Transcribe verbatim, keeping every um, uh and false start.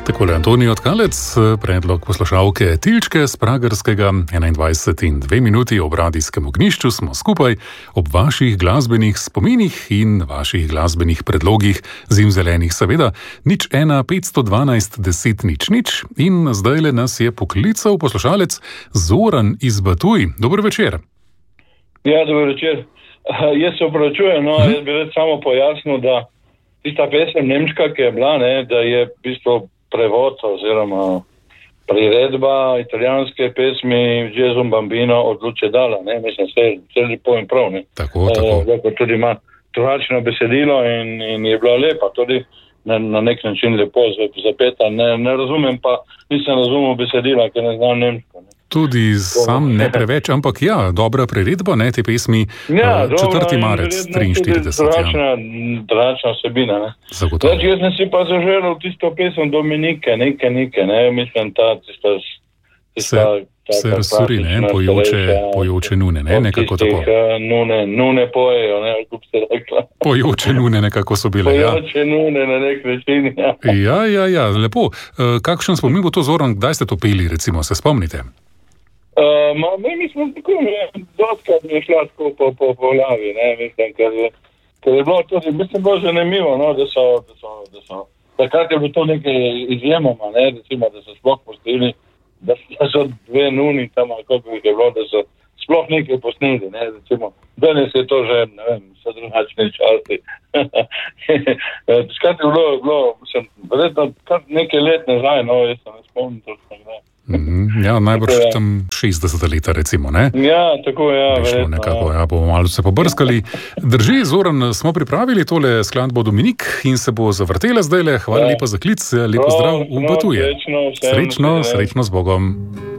Takole Antonijo Tkalec, predlog poslušalke Tilčke z Pragerskega, enaindvajset in dve minuti ob radijskem ognjišču smo skupaj ob vaših glasbenih spominih in vaših glasbenih predlogih, zimzelenih seveda, nič ena petsto dvanajst deset nič nič in zdajle nas je poklical poslušalec Zoran iz Batuj. Dober večer. Ja, dober večer. Uh, jaz se opravičujem, no, hmm. jaz bi reč samo pojasnil, da tista pesem nemška, ki je bila, ne, da je v bistvu prevod oziroma priredba italijanske pesmi Gesù Bambino od Luce Dalla, ne, mislim, se je lepo in prav, ne. Tako, tako. E, tudi ima drugačno besedilo in, in je bila lepa, tudi na, na nek način lepo zapeta. Ne, ne razumem pa, nisem razumel besedila, ker ne znam nemško, ne. Tudi sam ne preveč, ampak ja, dobra priredba, ne, te pesmi, ja, četrti marec triinštirideset. Drugačna, drugačna osebina, ne. Zagotovo. Zdaj, jaz sem si pa zaželel tisto pesem Dominike, nekaj, nekaj, ne, mislim, ta, tista, tista, se razsuri, ne, pojoče, pojoče nune, ne, nekako tako. Nune, nune pojejo, ne, kako bi se rekla. Pojoče nune nekako so bile, ja. Pojoče nune na nek način, ja. Ja, ja, ja, lepo. Kakšen spomin bo to, Zoran, kdaj ste to peli, recimo, se spomnite? Uh, ma, ne, mi smo tako, ne, doskrat mi je šla tako po, po, po glavi, ne, mislim, ker je, ker je bilo tudi, mislim, bilo zanimivo, no, da so, da so, da so, takrat je bilo to nekaj izjemoma, ne, recimo, da so sploh postili, da so dve nuni tam, kako bi je bilo, da so sploh nekaj posneli, ne, recimo, danes je to že, ne vem, so drugačne časti. Skratka je bilo, bilo, mislim, verjetno kar nekaj let nazaj, no, jaz sem ne spomnim točno, ne. Mm, ja, najbrž tam šestdeseta leta, recimo, ne? Ja, tako je, ja, verjetno. Nekako, ja, bomo malo se pobrskali. Drži, Zoran, smo pripravili tole skladbo Dominik in se bo zavrtela zdajle. Hvala ja. lepa za klic, lepo zdrav v Batuje. Srečno, srečno, srečno z Bogom.